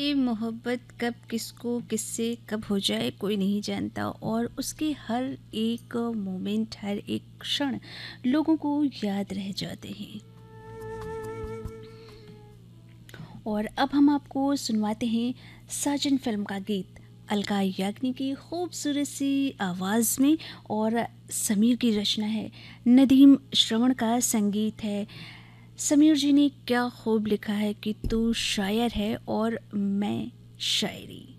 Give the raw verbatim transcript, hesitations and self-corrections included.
देखिए, मोहब्बत कब किसको किससे कब हो जाए कोई नहीं जानता, और उसके हर एक मोमेंट, हर एक क्षण लोगों को याद रह जाते हैं। और अब हम आपको सुनवाते हैं साजन फिल्म का गीत, अलका याग्निक की खूबसूरत सी आवाज़ में, और समीर की रचना है, नदीम श्रवण का संगीत है। समीर जी ने क्या खूब लिखा है कि तू शायर है और मैं शायरी।